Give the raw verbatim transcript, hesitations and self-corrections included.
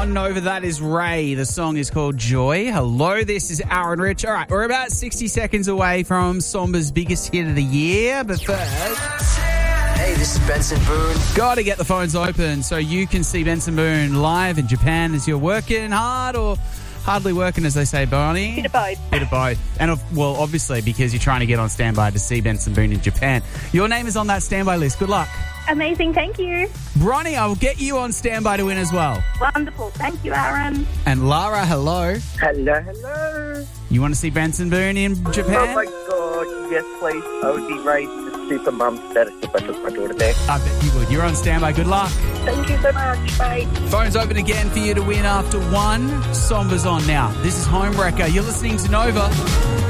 On Nova, that is Ray. The song is called Joy. Hello, this is Aaron Rich. All right, we're about sixty seconds away from Samba's biggest hit of the year, but first... Hey, this is Benson Boone. Got to get the phones open so you can see Benson Boone live in Japan as you're working hard or hardly working, as they say, Barney. Bit of both. Bit of both. And, of, well, obviously, because you're trying to get on standby to see Benson Boone in Japan. Your name is on that standby list. Good luck. Amazing, thank you. Bronny, I will get you on standby to win as well. Wonderful, thank you, Aaron. And Lara, hello. Hello, hello. You want to see Benson Boone in Japan? Oh my God, yes please. I would be raised to super mum status if I took my daughter there. I bet you would. You're on standby. Good luck. Thank you so much, bye. Phone's open again for you to win after one. Samba's on now. This is Homewrecker. You're listening to Nova.